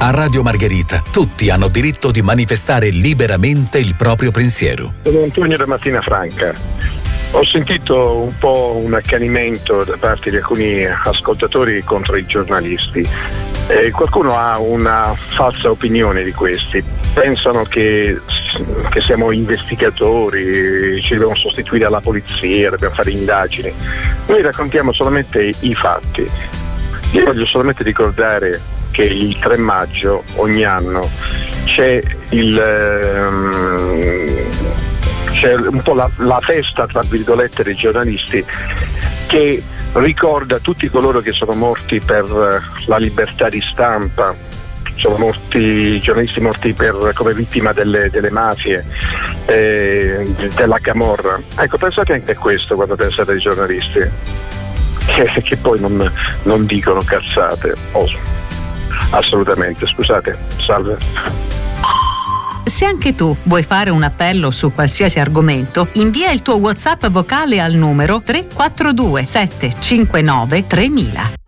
A Radio Margherita tutti hanno diritto di manifestare liberamente il proprio pensiero. Sono Antonio da Mattina Franca. Ho sentito un po' un accanimento da parte di alcuni ascoltatori contro i giornalisti. Qualcuno ha una falsa opinione di questi. Pensano che siamo investigatori, ci dobbiamo sostituire alla polizia, dobbiamo fare indagini. Noi raccontiamo solamente i fatti. Io voglio solamente ricordare che il 3 maggio ogni anno c'è un po' la festa, tra virgolette, dei giornalisti, che ricorda tutti coloro che sono morti per la libertà di stampa. Sono morti giornalisti morti come vittima delle mafie, della camorra. Ecco, pensate anche a questo quando pensate ai giornalisti, che poi non dicono cazzate. Assolutamente, scusate, salve. Se anche tu vuoi fare un appello su qualsiasi argomento, invia il tuo WhatsApp vocale al numero 342 759 3000.